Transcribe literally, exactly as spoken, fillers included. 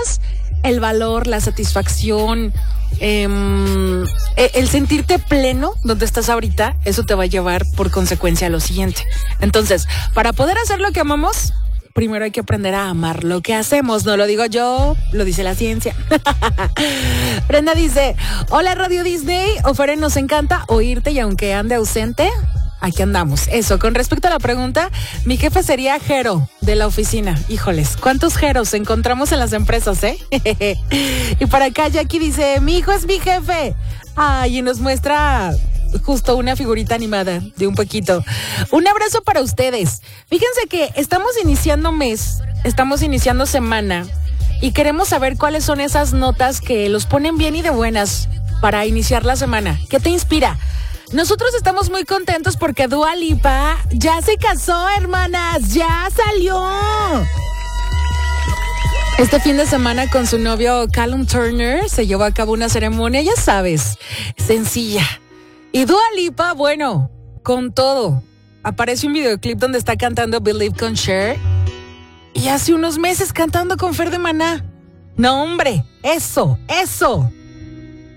encuentras el valor, la satisfacción, eh, el sentirte pleno donde estás ahorita, eso te va a llevar por consecuencia a lo siguiente. Entonces, para poder hacer lo que amamos, primero hay que aprender a amar lo que hacemos. No lo digo yo, lo dice la ciencia. Brenda dice, hola Radio Disney, Oferen, nos encanta oírte y aunque ande ausente, aquí andamos. Eso, con respecto a la pregunta, mi jefe sería Jero de la oficina. Híjoles, ¿cuántos Jeros encontramos en las empresas, eh? Y para acá Jackie dice, mi hijo es mi jefe. Ay, y nos muestra justo una figurita animada de un poquito. Un abrazo para ustedes. Fíjense que estamos iniciando mes, estamos iniciando semana y queremos saber cuáles son esas notas que los ponen bien y de buenas para iniciar la semana. ¿Qué te inspira? Nosotros estamos muy contentos porque Dua Lipa ya se casó, hermanas, ya salió. Este fin de semana con su novio Callum Turner se llevó a cabo una ceremonia, ya sabes, sencilla. Y Dua Lipa, bueno, con todo. Aparece un videoclip donde está cantando Believe con Cher y hace unos meses cantando con Fer de Maná. No, hombre, eso, eso.